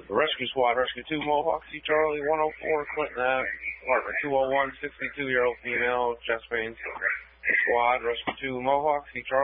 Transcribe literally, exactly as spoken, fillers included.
Rescue Squad, Rescue two, Mohawk, C Charlie, one oh four, Clinton Ave, apartment two oh one, sixty-two-year-old female, chest pains. Squad, Rescue two, Mohawk, C Charlie.